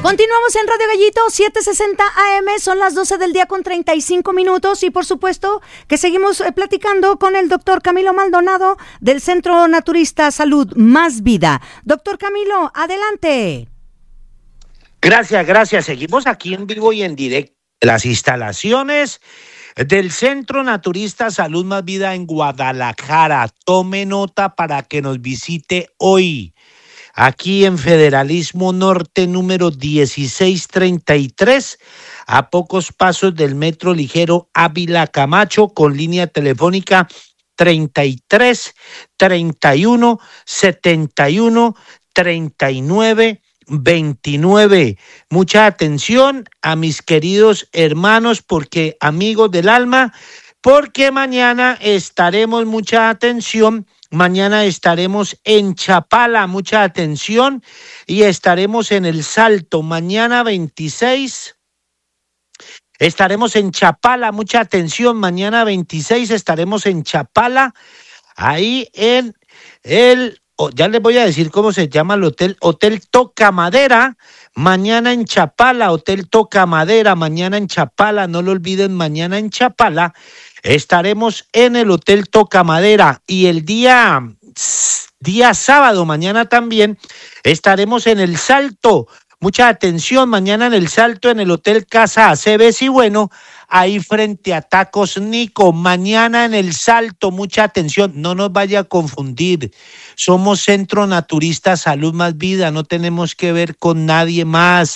Continuamos en Radio Gallito, 7:60 AM, son las 12 del día con 35 minutos y por supuesto que seguimos platicando con el doctor Camilo Maldonado del Centro Naturista Salud Más Vida. Doctor Camilo, adelante. Gracias. Seguimos aquí en vivo y en directo. Las instalaciones del Centro Naturista Salud Más Vida en Guadalajara. Tome nota para que nos visite hoy. Aquí en Federalismo Norte, número 1633, a pocos pasos del Metro Ligero Ávila Camacho, con línea telefónica 33 31 71 39 29. Mucha atención a mis queridos hermanos, porque amigos del alma, porque mañana estaremos, mucha atención. Mañana estaremos en Chapala, mucha atención, y estaremos en El Salto. Mañana 26 estaremos en Chapala, mucha atención. Mañana 26 estaremos en Chapala, ahí en ya les voy a decir cómo se llama el hotel, Hotel Toca Madera. Mañana en Chapala, Hotel Toca Madera, mañana en Chapala, no lo olviden, mañana en Chapala. Estaremos en el Hotel Toca Madera, y el día sábado, mañana también, estaremos en El Salto. Mucha atención, mañana en El Salto, en el Hotel Casa Aceves y bueno, ahí frente a Tacos Nico. Mañana en El Salto, mucha atención, no nos vaya a confundir. Somos Centro Naturista Salud Más Vida, no tenemos que ver con nadie más.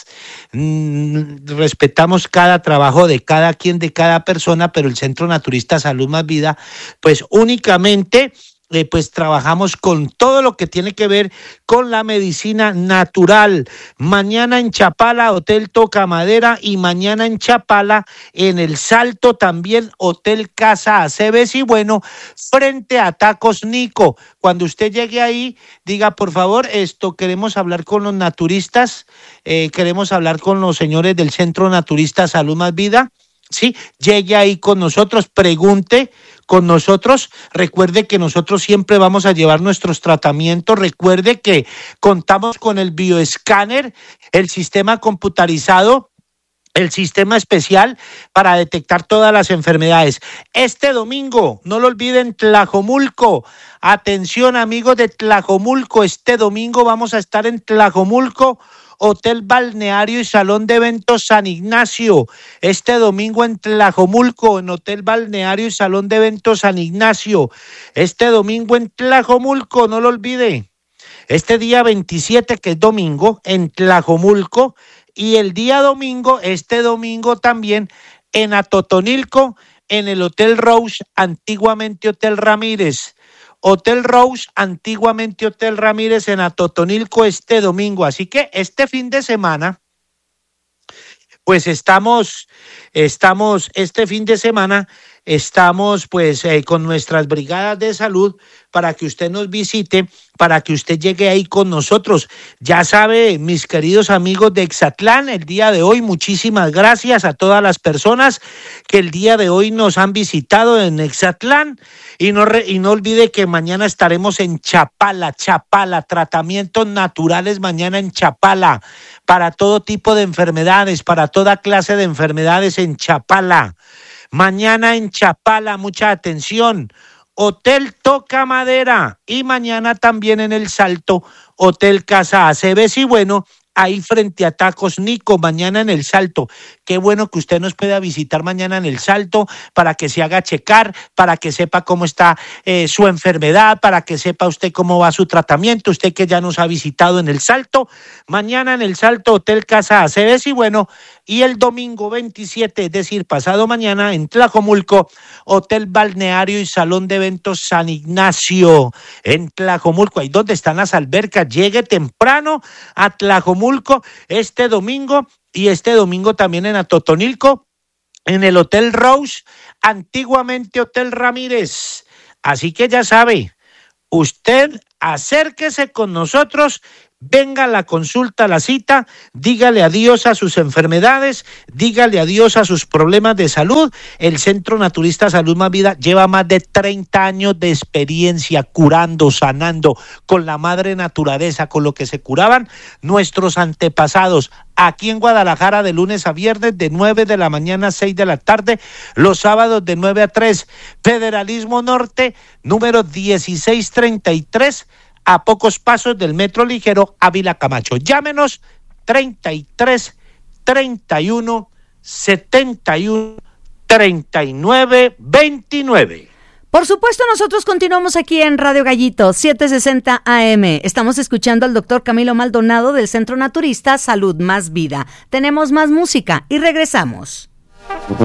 Respetamos cada trabajo de cada quien, de cada persona, pero el Centro Naturista Salud Más Vida, pues únicamente pues trabajamos con todo lo que tiene que ver con la medicina natural. Mañana en Chapala, Hotel Toca Madera, y mañana en Chapala, en El Salto también, Hotel Casa Aceves y bueno, frente a Tacos Nico. Cuando usted llegue ahí, diga, por favor, queremos hablar con los naturistas, queremos hablar con los señores del Centro Naturista Salud Más Vida. Sí, llegue ahí con nosotros, pregunte con nosotros. Recuerde que nosotros siempre vamos a llevar nuestros tratamientos. Recuerde que contamos con el bioescáner, el sistema computarizado, el sistema especial para detectar todas las enfermedades. Este domingo, no lo olviden, Tlajomulco. Atención, amigos de Tlajomulco, este domingo vamos a estar en Tlajomulco, Hotel Balneario y Salón de Eventos San Ignacio. Este domingo en Tlajomulco, en Hotel Balneario y Salón de Eventos San Ignacio. Este domingo en Tlajomulco, no lo olvide. Este día 27, que es domingo, en Tlajomulco. Y el día domingo, este domingo también, en Atotonilco, en el Hotel Rose, antiguamente Hotel Ramírez. Hotel Rose, antiguamente Hotel Ramírez, en Atotonilco, este domingo. Así que este fin de semana, pues estamos pues con nuestras brigadas de salud para que usted nos visite, para que usted llegue ahí con nosotros. Ya sabe, mis queridos amigos de Exatlán, el día de hoy, muchísimas gracias a todas las personas que el día de hoy nos han visitado en Exatlán. Y no olvide que mañana estaremos en Chapala, tratamientos naturales mañana en Chapala, para todo tipo de enfermedades, para toda clase de enfermedades en Chapala. Mañana en Chapala, mucha atención, Hotel Toca Madera, y mañana también en El Salto, Hotel Casa Aceves y bueno, ahí frente a Tacos Nico, mañana en El Salto. Qué bueno que usted nos pueda visitar mañana en El Salto para que se haga checar, para que sepa cómo está su enfermedad, para que sepa usted cómo va su tratamiento, usted que ya nos ha visitado en El Salto. Mañana en El Salto, Hotel Casa Aceves y bueno, y el domingo 27, es decir, pasado mañana, en Tlajomulco, Hotel Balneario y Salón de Eventos San Ignacio, en Tlajomulco, ahí donde están las albercas. Llegue temprano a Tlajomulco este domingo, y este domingo también en Atotonilco, en el Hotel Rose, antiguamente Hotel Ramírez. Así que ya sabe, usted acérquese con nosotros, venga a la consulta, a la cita, dígale adiós a sus enfermedades, dígale adiós a sus problemas de salud. El Centro Naturista Salud Más Vida lleva más de 30 años de experiencia curando, sanando con la madre naturaleza, con lo que se curaban nuestros antepasados. aquí en Guadalajara de lunes a viernes de 9 de la mañana a 6 de la tarde, los sábados de 9 a 3. Federalismo Norte, número 1633, a pocos pasos del Metro Ligero Ávila Camacho. Llámenos 33 31 71 39 29. Por supuesto, nosotros continuamos aquí en Radio Gallito, 760 AM. Estamos escuchando al doctor Camilo Maldonado del Centro Naturista Salud Más Vida. Tenemos más música y regresamos.